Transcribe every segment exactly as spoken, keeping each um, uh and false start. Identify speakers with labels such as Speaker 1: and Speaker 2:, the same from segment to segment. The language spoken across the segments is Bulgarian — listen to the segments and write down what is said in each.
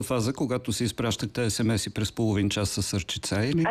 Speaker 1: фаза, когато си изпращахте ес ем ес-и през половин час с сърчица, или?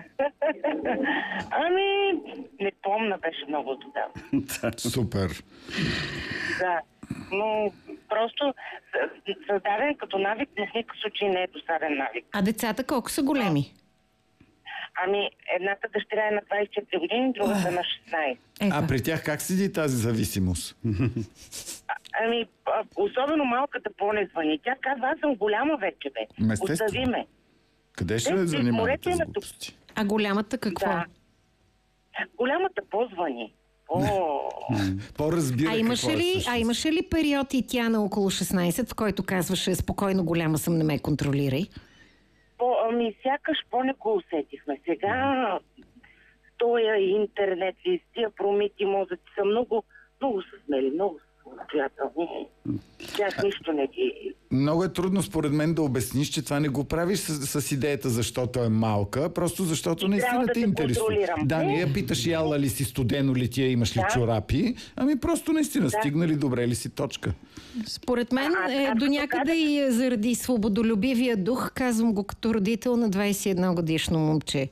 Speaker 2: Ами, не помня, беше много тогава.
Speaker 3: Супер.
Speaker 2: Да, но просто създаден като навик, в никакъв случай не е досаден навик.
Speaker 4: А децата колко са големи?
Speaker 2: Ами, едната дъщеря е на двадесет и четири години, другата на шестнадесет.
Speaker 4: Ето.
Speaker 3: А при тях как седи тази зависимост?
Speaker 2: А, ами, а, особено малката по-не звъни. Тя казва, аз съм голяма вече, бе.
Speaker 3: Естествено.
Speaker 2: Остави ме.
Speaker 3: Къде ще
Speaker 2: Те,
Speaker 3: ме
Speaker 2: в
Speaker 3: занимавате
Speaker 2: морето
Speaker 3: с
Speaker 2: има
Speaker 3: глупости?
Speaker 4: А голямата какво?
Speaker 2: Да. Голямата по-звъни. О,
Speaker 3: По-разбира
Speaker 4: А имаше
Speaker 3: какво е
Speaker 4: ли,
Speaker 3: всъщност.
Speaker 4: а имаше ли период и тя на около шестнадесет, в който казваше спокойно голяма съм, не ме контролирай?
Speaker 2: по, ами, сякаш по-не го усетихме. Сега тоя интернет и тия промити мозъци са много, много са смели, много са самостоятелни. Тях нищо не ги...
Speaker 3: Много е трудно според мен да обясниш, че това не го правиш с, с идеята, защото е малка, просто защото
Speaker 2: И
Speaker 3: наистина
Speaker 2: трябва да
Speaker 3: те
Speaker 2: те
Speaker 3: интересува.
Speaker 2: контролирам.
Speaker 3: Да,
Speaker 2: Не.
Speaker 3: не я питаш яла ли си, студено ли ти е, имаш ли
Speaker 2: Да.
Speaker 3: чорапи, ами просто наистина стигна ли, добре ли си, точка.
Speaker 4: Според мен
Speaker 2: А,
Speaker 4: е,
Speaker 2: а,
Speaker 4: до
Speaker 2: като
Speaker 4: някъде
Speaker 2: казах-
Speaker 4: и е заради свободолюбивия дух, казвам го като родител на двадесет и едно годишно момче.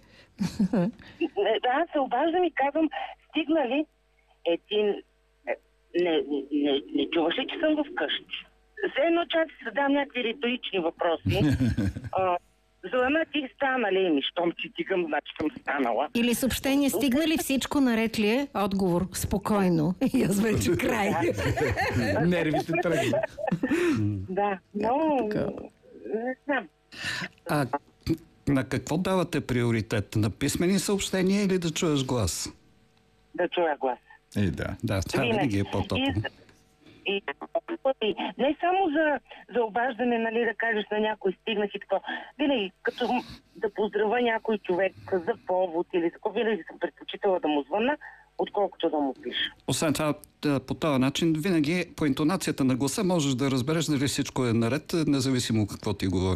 Speaker 2: Не, да, се обаждам и казвам, стигна ли? Е, ти е, не, не, не, не чуваш ли, че съм вкъщи? Все едно чак си задам някакви риторични въпроси. а, Зелена ти стана ли? Ми, щом ти тигам, значи съм станала.
Speaker 4: Или съобщение, стигна ли всичко, наред ли е? Отговор, спокойно. И аз вече край.
Speaker 3: Нервите тръгват.
Speaker 2: Да, но не знам.
Speaker 1: А на какво давате приоритет? На писмени съобщения или да чуеш глас?
Speaker 2: Да чуя глас.
Speaker 3: Е, да.
Speaker 1: Да, това
Speaker 2: Винаги.
Speaker 1: винаги е по-топло.
Speaker 2: И, и не само за, за обаждане, нали, да кажеш на някой стигнах и така. Винаги, като да поздравя някой човек за повод или за какво, винаги съм предпочитала да му звънна, отколкото да му пиша.
Speaker 1: Освен това, по този начин, винаги по интонацията на гласа можеш да разбереш дали всичко е наред, независимо какво ти говори.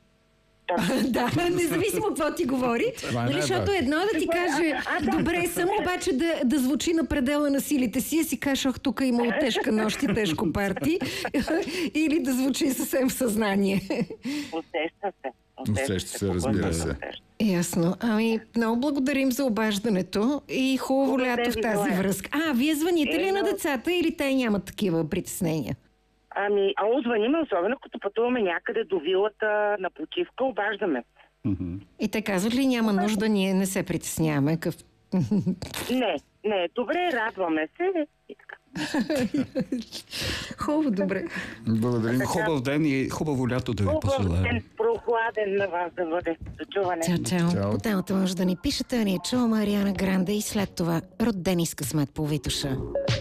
Speaker 4: Да, независимо какво ти говори.
Speaker 3: Това е
Speaker 4: Нали, защото
Speaker 3: най-важно.
Speaker 4: едно да ти каже, добре съм, обаче да, да звучи на предела на силите си, и си кажеш, ох, тук имало тежка нощ и тежко парти. Или да звучи съвсем в съзнание.
Speaker 2: Усеща се.
Speaker 3: Усеща се, разбира се.
Speaker 4: Ясно. Ами, много благодарим за обаждането и хубаво
Speaker 2: Благодаря
Speaker 4: лято в
Speaker 2: ви,
Speaker 4: тази
Speaker 2: желая.
Speaker 4: връзка. А, вие звъните ли
Speaker 2: Е,
Speaker 4: на
Speaker 2: но-
Speaker 4: децата или те нямат такива притеснения?
Speaker 2: Ами, а отзвъниме, особено като пътуваме някъде до вилата на почивка, обаждаме.
Speaker 4: И те казват ли, няма нужда, ние не се притесняваме. Къв...
Speaker 2: Не, не, добре, радваме се и така.
Speaker 4: Хубаво, добре.
Speaker 3: Благодарим.
Speaker 1: Хубав ден и хубаво лято да ви
Speaker 2: Хубав
Speaker 1: пожелая.
Speaker 2: ден, прохладен на вас да бъде. До чуване.
Speaker 4: Чао, чао.
Speaker 3: Чао.
Speaker 4: По темата може да ни пишете, а ние чуваме Ариана Гранде и след това Родени с късмет по Витоша.